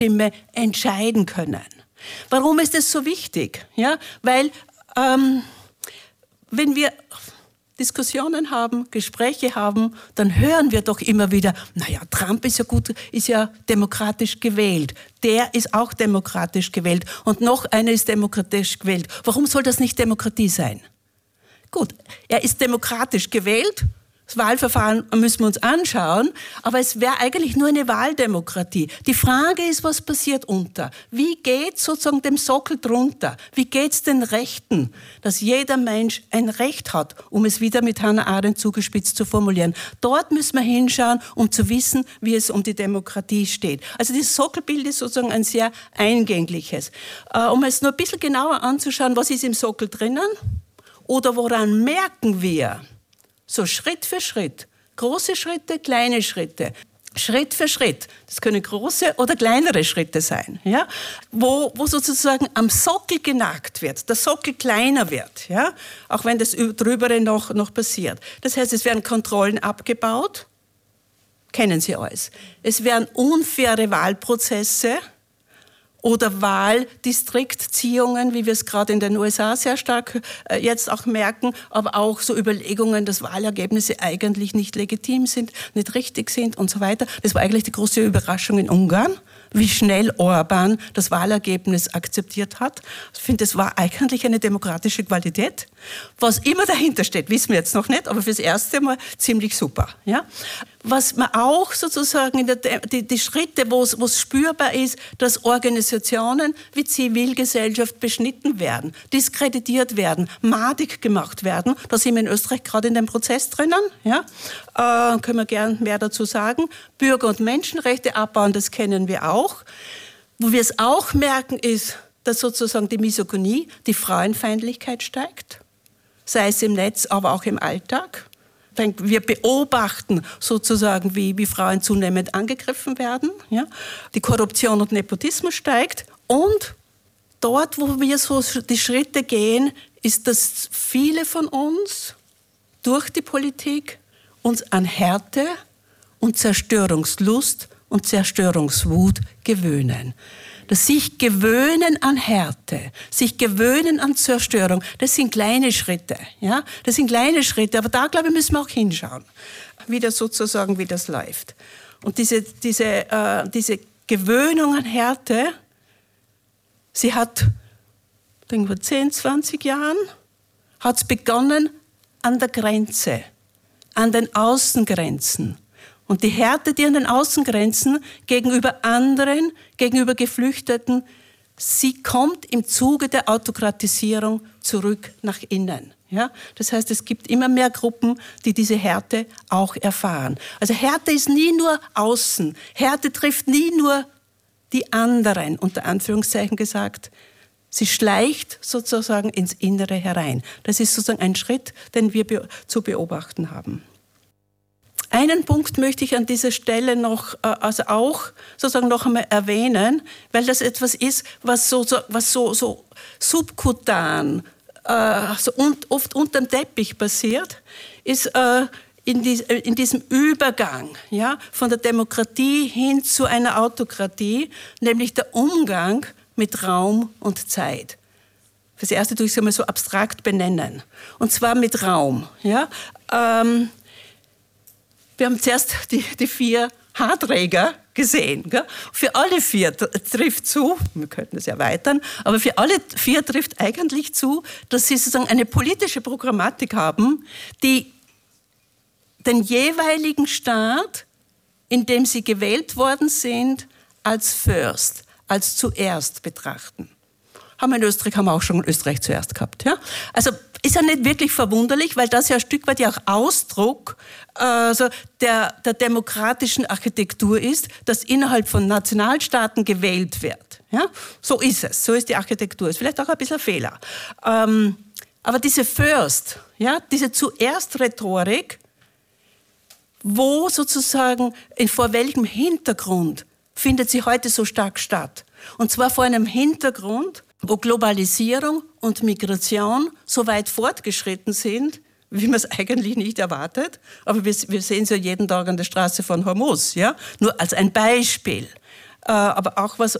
Stimme entscheiden können. Warum ist das so wichtig? Ja, weil wenn wir Diskussionen haben, Gespräche haben, dann hören wir doch immer wieder, naja, Trump ist ja gut, ist ja demokratisch gewählt. Der ist auch demokratisch gewählt. Und noch einer ist demokratisch gewählt. Warum soll das nicht Demokratie sein? Gut, er ist demokratisch gewählt. Das Wahlverfahren müssen wir uns anschauen, aber es wäre eigentlich nur eine Wahldemokratie. Die Frage ist, was passiert unter? Wie geht es sozusagen dem Sockel drunter? Wie geht es den Rechten, dass jeder Mensch ein Recht hat, um es wieder mit Hannah Arendt zugespitzt zu formulieren? Dort müssen wir hinschauen, um zu wissen, wie es um die Demokratie steht. Also dieses Sockelbild ist sozusagen ein sehr eingängliches. Um es nur ein bisschen genauer anzuschauen, was ist im Sockel drinnen? Oder woran merken wir? So Schritt für Schritt, große Schritte, kleine Schritte, Schritt für Schritt. Das können große oder kleinere Schritte sein, ja? Wo sozusagen am Sockel genagt wird, der Sockel kleiner wird, ja? Auch wenn das Drübere noch passiert. Das heißt, es werden Kontrollen abgebaut, kennen Sie alles. Es werden unfaire Wahlprozesse oder Wahldistriktziehungen, wie wir es gerade in den USA sehr stark jetzt auch merken, aber auch so Überlegungen, dass Wahlergebnisse eigentlich nicht legitim sind, nicht richtig sind und so weiter. Das war eigentlich die große Überraschung in Ungarn, wie schnell Orbán das Wahlergebnis akzeptiert hat. Ich finde, das war eigentlich eine demokratische Qualität. Was immer dahinter steht, wissen wir jetzt noch nicht, aber fürs erste Mal ziemlich super. Ja? Was man auch sozusagen die Schritte, wo es spürbar ist, dass Organisationen wie Zivilgesellschaft beschnitten werden, diskreditiert werden, madig gemacht werden. Da sind wir in Österreich gerade in dem Prozess drinnen. Ja? Können wir gern mehr dazu sagen. Bürger- und Menschenrechte abbauen, das kennen wir auch. Wo wir es auch merken, ist, dass sozusagen die Misogynie, die Frauenfeindlichkeit steigt. Sei es im Netz, aber auch im Alltag. Wir beobachten sozusagen, wie Frauen zunehmend angegriffen werden. Ja? Die Korruption und Nepotismus steigt. Und dort, wo wir so die Schritte gehen, ist, dass viele von uns durch die Politik uns an Härte und Zerstörungslust und Zerstörungswut gewöhnen. Das sich gewöhnen an Härte, sich gewöhnen an Zerstörung, das sind kleine Schritte. Ja? Das sind kleine Schritte, aber da, glaube ich, müssen wir auch hinschauen, wie das läuft. Und diese Gewöhnung an Härte, sie hat, vor 10, 20 Jahren, hat es begonnen an der Grenze, an den Außengrenzen. Und die Härte, die an den Außengrenzen gegenüber anderen, gegenüber Geflüchteten, sie kommt im Zuge der Autokratisierung zurück nach innen. Ja? Das heißt, es gibt immer mehr Gruppen, die diese Härte auch erfahren. Also Härte ist nie nur außen. Härte trifft nie nur die anderen, unter Anführungszeichen gesagt. Sie schleicht sozusagen ins Innere herein. Das ist sozusagen ein Schritt, den wir zu beobachten haben. Einen Punkt möchte ich an dieser Stelle noch, auch sozusagen noch einmal erwähnen, weil das etwas ist, was so subkutan, und oft unterm Teppich passiert, ist in diesem Übergang, ja, von der Demokratie hin zu einer Autokratie, nämlich der Umgang mit Raum und Zeit. Das erste tue ich es einmal so abstrakt benennen. Und zwar mit Raum. Ja. Wir haben zuerst die 4 Haarträger gesehen. Gell? Für alle 4 trifft zu, wir könnten das erweitern, aber für alle 4 trifft eigentlich zu, dass sie sozusagen eine politische Programmatik haben, die den jeweiligen Staat, in dem sie gewählt worden sind, als First, als zuerst betrachten. Haben wir in Österreich, haben wir auch schon Österreich zuerst gehabt. Ja? Also ist ja nicht wirklich verwunderlich, weil das ja ein Stück weit ja auch Ausdruck der demokratischen Architektur ist, dass innerhalb von Nationalstaaten gewählt wird. Ja? So ist es, so ist die Architektur. Ist vielleicht auch ein bisschen ein Fehler. Aber diese First, ja, diese Zuerst-Rhetorik, wo sozusagen, vor welchem Hintergrund findet sie heute so stark statt? Und zwar vor einem Hintergrund, wo Globalisierung und Migration so weit fortgeschritten sind, wie man es eigentlich nicht erwartet. Aber wir sehen es ja jeden Tag an der Straße von Hormuz, ja? Nur als ein Beispiel. aber auch was